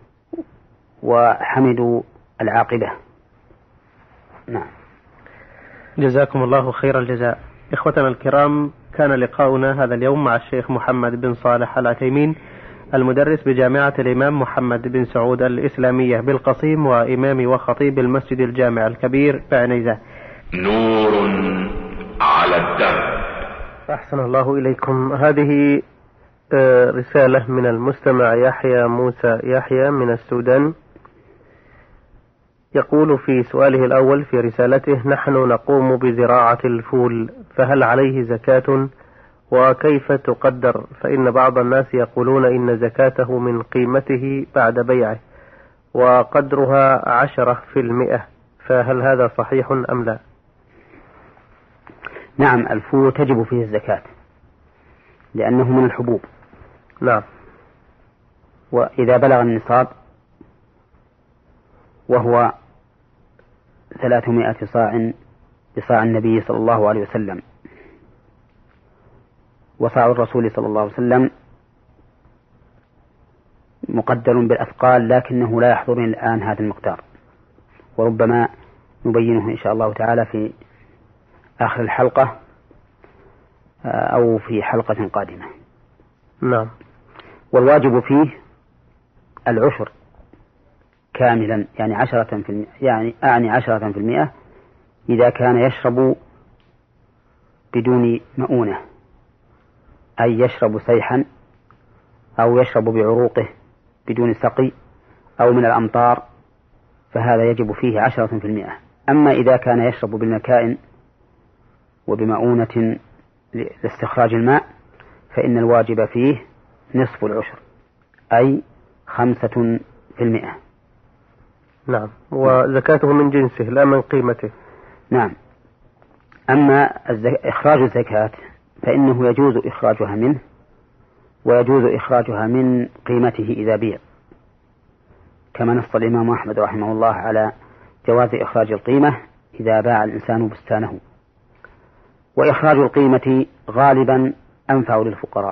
وحمدوا العاقبة. نعم. جزاكم الله خير الجزاء. إخوتنا الكرام، كان لقاؤنا هذا اليوم مع الشيخ محمد بن صالح العثيمين، المدرس بجامعة الإمام محمد بن سعود الإسلامية بالقصيم، وإمام وخطيب المسجد الجامع الكبير بعنيزة. نور على الدرب. أحسن الله إليكم. هذه رسالة من المستمع يحيى موسى يحيى من السودان، يقول في سؤاله الأول في رسالته: نحن نقوم بزراعة الفول، فهل عليه زكاة وكيف تقدر؟ فإن بعض الناس يقولون إن زكاته من قيمته بعد بيعه وقدرها عشرة في المئة، فهل هذا صحيح أم لا؟ نعم، الفول تجب فيه الزكاة لأنه من الحبوب. نعم. وإذا بلغ النصاب وهو ثلاثمائة صاع بصاع النبي صلى الله عليه وسلم، وصاع الرسول صلى الله عليه وسلم مقدر بالأثقال، لكنه لا يحضرني الآن هذا المقدار، وربما نبينه إن شاء الله تعالى في آخر الحلقة أو في حلقة قادمة. نعم. والواجب فيه العشر كاملا، يعني عشرة في المئة، يعني أعني عشرة في المئة إذا كان يشرب بدون مؤونة، أي يشرب سيحا أو يشرب بعروقه بدون سقي أو من الأمطار، فهذا يجب فيه عشرة في المئة. أما إذا كان يشرب بالمكائن وبمؤونة لاستخراج الماء فإن الواجب فيه نصف العشر، أي خمسة في المئة. نعم. وزكاته من جنسه لا من قيمته. نعم. أما إخراج الزكاة فإنه يجوز إخراجها منه، ويجوز إخراجها من قيمته إذا بيع، كما نص الإمام أحمد رحمه الله على جواز إخراج القيمة إذا باع الإنسان بستانه. وإخراج القيمة غالبا أنفع للفقراء،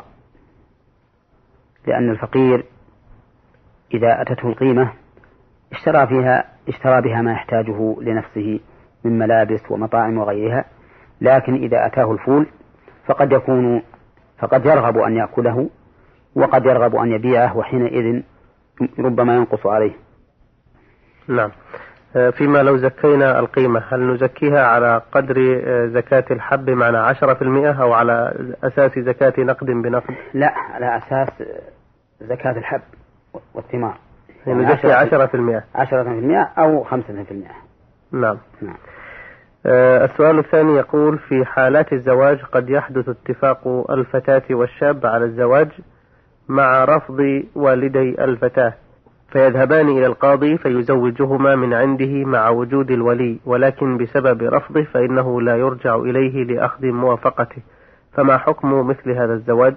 لأن الفقير إذا أتته القيمة اشترى فيها اشترى بها ما يحتاجه لنفسه من ملابس ومطاعم وغيرها، لكن إذا أتاه الفول فقد يكون فقد يرغب أن يأكله وقد يرغب أن يبيعه، وحينئذ ربما ينقص عليه. نعم. فيما لو زكينا القيمة، هل نزكيها على قدر زكاة الحب معنا عشرة في المئة أو على أساس زكاة نقد بنقد؟ لا، على أساس زكاة الحب والثمار، يعني نزكي عشرة في المئة عشرة في المئة أو خمسة في المئة. نعم. نعم. آه السؤال الثاني يقول: في حالات الزواج قد يحدث اتفاق الفتاة والشاب على الزواج مع رفض والدي الفتاة، فيذهبان إلى القاضي فيزوجهما من عنده مع وجود الولي، ولكن بسبب رفضه فإنه لا يرجع إليه لأخذ موافقته، فما حكم مثل هذا الزواج؟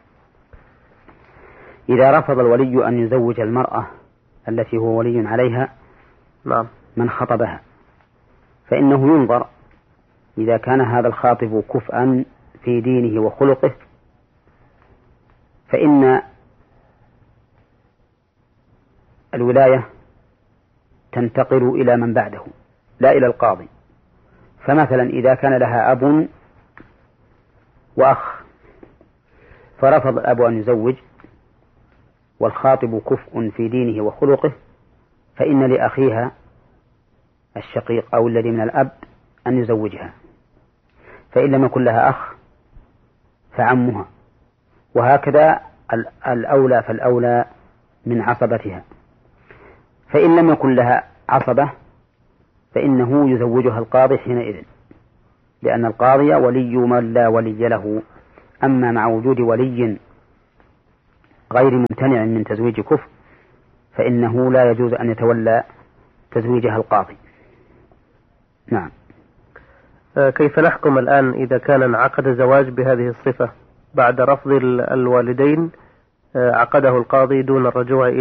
إذا رفض الولي أن يزوج المرأة التي هو ولي عليها نعم من خطبها، فإنه ينظر إذا كان هذا الخاطب كفءا في دينه وخلقه، فإن الولاية تنتقل إلى من بعده لا إلى القاضي. فمثلا إذا كان لها أب وأخ فرفض الأب أن يزوج والخاطب كفء في دينه وخلقه، فإن لأخيها الشقيق أو الذي من الأب أن يزوجها، فإن لم يكن لها أخ فعمها، وهكذا الأولى فالأولى من عصبتها. فإن لم يكن لها عصبة فإنه يزوجها القاضي حينئذ، لأن القاضي ولي من لا ولي له أما مع وجود ولي غير ممتنع من تزويج كفر فإنه لا يجوز أن يتولى تزويجها القاضي. نعم. كيف نحكم الآن إذا كان انعقد زواج بهذه الصفة بعد رفض الوالدين، عقده القاضي دون الرجوع إلى